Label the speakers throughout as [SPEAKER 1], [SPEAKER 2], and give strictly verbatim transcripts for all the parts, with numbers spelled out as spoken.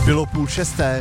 [SPEAKER 1] Bylo půl šesté.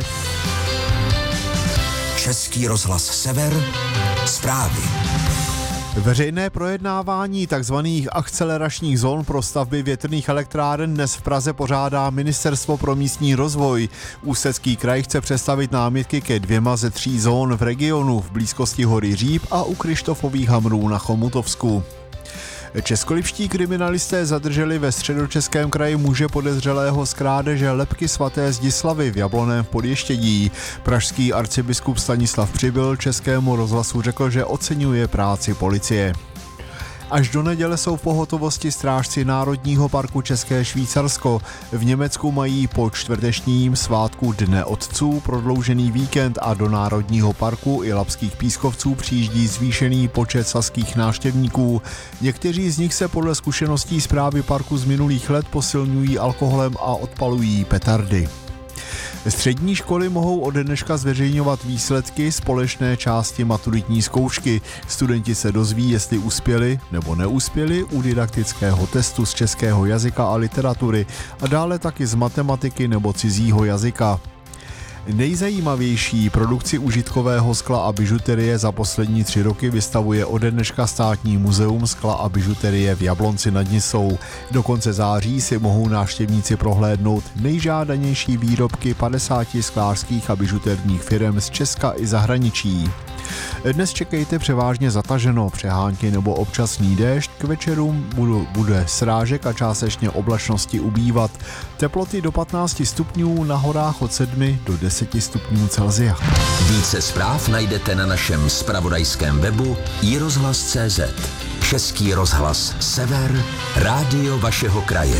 [SPEAKER 2] Český rozhlas Sever, zprávy.
[SPEAKER 1] Veřejné projednávání tzv. Akceleračních zón pro stavby větrných elektráren dnes v Praze pořádá Ministerstvo pro místní rozvoj. Ústecký kraj chce představit námitky ke dvěma ze tří zón v regionu v blízkosti hory Říp a u Krištofových hamrů na Chomutovsku. Českolipští kriminalisté zadrželi ve Středočeském kraji muže podezřelého z krádeže lebky svaté Zdislavy v Jablonném v Podještědí. Pražský arcibiskup Stanislav Přibyl Českému rozhlasu řekl, že oceňuje práci policie. Až do neděle jsou v pohotovosti strážci Národního parku České Švýcarsko. V Německu mají po čtvrtečním svátku Dne otců prodloužený víkend a do Národního parku i Labských pískovců přijíždí zvýšený počet saských návštěvníků. Někteří z nich se podle zkušeností správy parku z minulých let posilňují alkoholem a odpalují petardy. Střední školy mohou ode dneška zveřejňovat výsledky společné části maturitní zkoušky. Studenti se dozví, jestli uspěli nebo neuspěli u didaktického testu z českého jazyka a literatury a dále taky z matematiky nebo cizího jazyka. Nejzajímavější produkci užitkového skla a bižuterie za poslední tři roky vystavuje ode dneška Státní muzeum skla a bižuterie v Jablonci nad Nisou. Do konce září si mohou návštěvníci prohlédnout nejžádanější výrobky padesáti sklářských a bižuterních firem z Česka i zahraničí. Dnes čekejte převážně zataženo, přehánky nebo občasný déšť, k večerům bude srážek a částečně oblačnosti ubývat. Teploty do patnácti stupňů, na horách od sedmi do deseti stupňů Celsia.
[SPEAKER 2] Více zpráv najdete na našem zpravodajském webu i rozhlas tečka cé zet. Český rozhlas Sever, rádio vašeho kraje.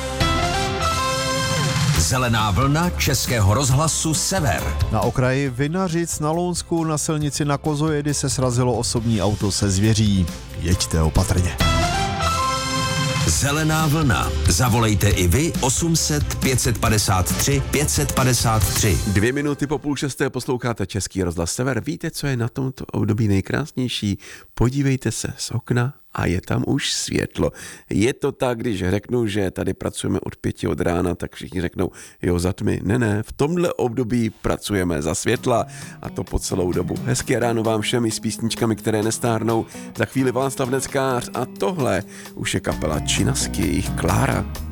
[SPEAKER 2] Zelená vlna Českého rozhlasu Sever.
[SPEAKER 1] Na okraji Vinařic na Lounsku na silnici na Kozojedy se srazilo osobní auto se zvěří. Jeďte opatrně.
[SPEAKER 2] Zelená vlna. Zavolejte i vy osm set pět padesát tři pět padesát tři.
[SPEAKER 3] Dvě minuty po půl šesté posloucháte Český rozhlas Sever. Víte, co je na tomto období nejkrásnější? Podívejte se z okna a je tam už světlo. Je to tak, když řeknu, že tady pracujeme od pěti od rána, tak všichni řeknou, jo, za tmy. Ne, ne, v tomhle období pracujeme za světla a to po celou dobu. Hezké ráno vám všem i s písničkami, které nestárnou. Za chvíli Václav Neckář a tohle už je kapela Činasky, jejich Klára.